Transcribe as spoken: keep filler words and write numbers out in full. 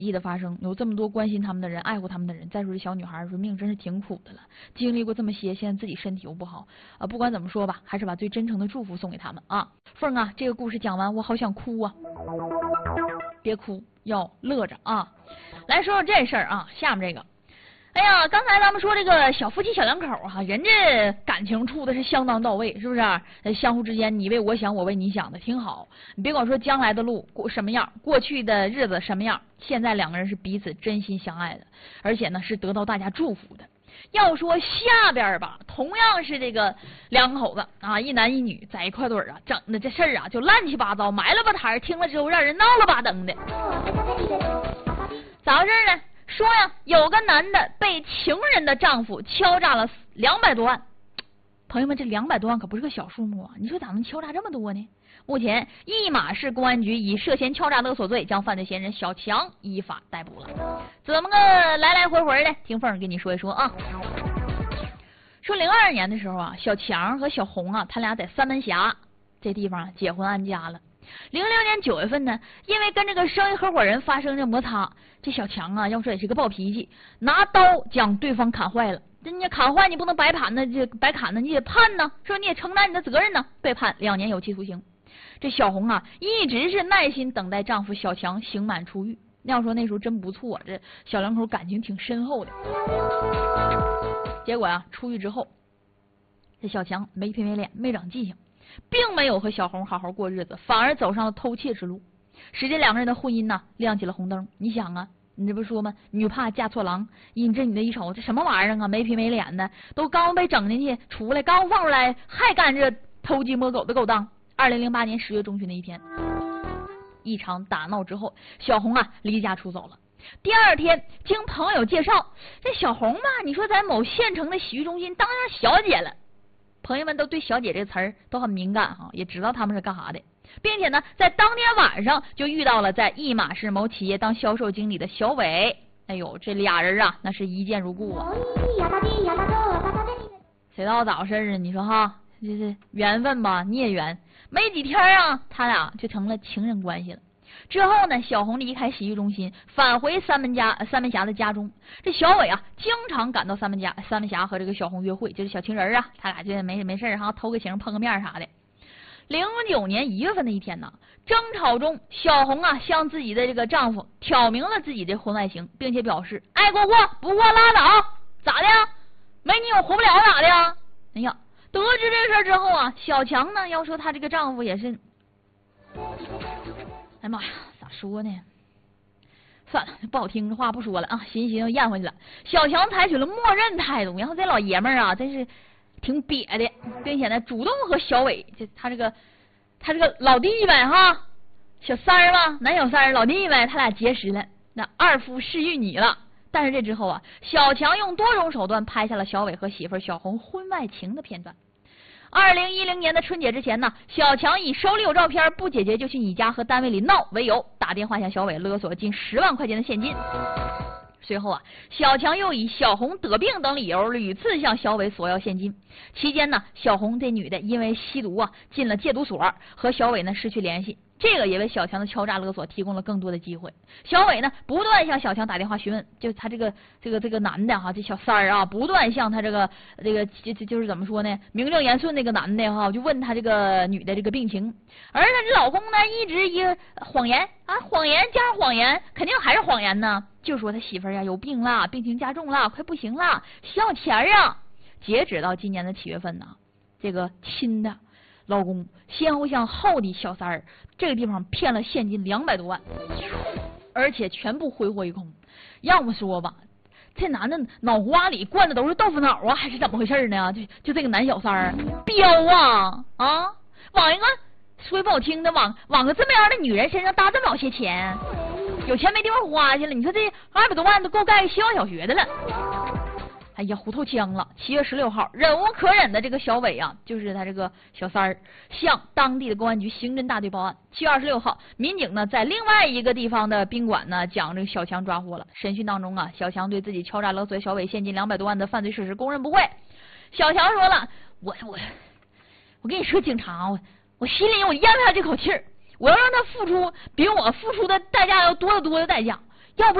异的发生，有这么多关心他们的人，爱护他们的人。再说这小女孩说命真是挺苦的了，经历过这么些，现在自己身体又不好啊。不管怎么说吧，还是把最真诚的祝福送给他们啊。凤啊，这个故事讲完，我好想哭啊！别哭，要乐着啊！来说说这事儿啊，下面这个。哎呀，刚才咱们说这个小夫妻小两口哈，人家感情处的是相当到位，是不是？相互之间你为我想，我为你想的挺好。你别管说将来的路过什么样，过去的日子什么样，现在两个人是彼此真心相爱的，而且呢是得到大家祝福的。要说下边吧，同样是这个两口子啊，一男一女在一块堆啊，整的这事儿啊就乱七八糟，埋了吧摊，听了之后让人闹了吧登的。咋回事呢？说呀，有个男的被情人的丈夫敲诈了两百多万。朋友们，这两百多万可不是个小数目啊！你说咋能敲诈这么多呢？目前，义马市公安局以涉嫌敲诈勒索罪将犯罪嫌疑人小强依法逮捕了。怎么个来来回回的？听凤儿跟你说一说啊。说零二年的时候啊，小强和小红啊，他俩在三门峡这地方结婚安家了。零六年九月份呢，因为跟这个生意合伙人发生了摩擦，这小强啊，要说也是个暴脾气，拿刀将对方砍坏了。这你砍坏，你不能白砍呢，这白砍呢，你得判呢，是吧？你也承担你的责任呢，被判两年有期徒刑。这小红啊，一直是耐心等待丈夫小强刑满出狱。要说那时候真不错，这小两口感情挺深厚的。结果啊，出狱之后，这小强没皮没脸，没长记性，并没有和小红好好过日子，反而走上了偷窃之路，使这两个人的婚姻呢亮起了红灯。你想啊，你这不说吗？女怕嫁错郎，你这女的一瞅，这什么玩意儿啊？没皮没脸的，都刚被整进去，出来刚放出来，还干这偷鸡摸狗的勾当。二零零八年十月中旬的一天，一场打闹之后，小红啊离家出走了。第二天，经朋友介绍，这小红吧，你说在某县城的洗浴中心当上小姐了。朋友们都对小姐这个词儿都很敏感哈，也知道他们是干啥的，并且呢，在当天晚上就遇到了在义马市某企业当销售经理的小伟。哎呦，这俩人啊，那是一见如故啊。谁知道咋回事啊？你说哈，这是缘分吧，孽缘。没几天啊，他俩就成了情人关系了。之后呢，小红离开洗浴中心，返回三门家三门峡的家中。这小伟啊，经常赶到三门家三门峡和这个小红约会，就是小情人啊，他俩就没没事哈，偷个情碰个面啥的。零九年一月份的一天呢，争吵中，小红啊向自己的这个丈夫挑明了自己的婚外情，并且表示爱过过，不过拉倒。咋的？没你我活不了咋的呀？哎呀，得知这事之后啊，小强呢要说他这个丈夫也是。哎妈呀，咋说呢？算了，不好听的话不说了啊，寻思寻思咽回去了。小强采取了默认态度，然后这老爷们儿啊，真是挺瘪的，并且呢，主动和小伟，就他这个他这个老弟呗哈，小三儿嘛，男小三儿老弟呗，他俩结识了，那二夫是玉女了。但是这之后啊，小强用多种手段拍下了小伟和媳妇小红婚外情的片段。二零一零年的春节之前呢，小强以手里有照片不解决就去你家和单位里闹为由，打电话向小伟勒索近十万块钱的现金。随后啊，小强又以小红得病等理由屡次向小伟索要现金。期间呢，小红这女的因为吸毒啊进了戒毒所，和小伟呢失去联系。这个也为小强的敲诈勒索提供了更多的机会。小伟呢不断向小强打电话询问，就他这个这个这个男的哈，这小三儿啊，不断向他这个这个就就就是怎么说呢，名正言顺那个男的哈，就问他这个女的这个病情，而他这老公呢一直以谎言啊，谎言加上谎言，肯定还是谎言呢，就说他媳妇儿呀有病了，病情加重了，快不行了，需要钱啊。截止到今年的七月份呢，这个亲的老公先后向后的小三儿这个地方骗了现金两百多万，而且全部挥霍一空。要么说吧，这男的脑瓜里灌的都是豆腐脑啊，还是怎么回事呢？就就这个男小三儿彪啊啊，往一个说句不好听的，往往个这么样的女人身上搭这么老些钱，有钱没地方花去了。你说这二百多万都够盖希望小学的了。哎呀，糊透枪了！七月十六号，忍无可忍的这个小伟啊，就是他这个小三儿，向当地的公安局刑侦大队报案。七月二十六号，民警呢在另外一个地方的宾馆呢，将这个小强抓获了。审讯当中啊，小强对自己敲诈勒索小伟现金两百多万的犯罪事实供认不讳。小强说了：“我我我跟你说，警察，我我心里我咽不下这口气儿，我要让他付出比我付出的代价要多得多的代价。